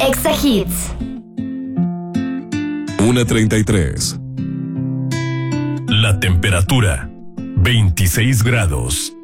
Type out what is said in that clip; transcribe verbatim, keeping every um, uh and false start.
Exa Hits. una treinta y tres. La temperatura, veintiséis grados.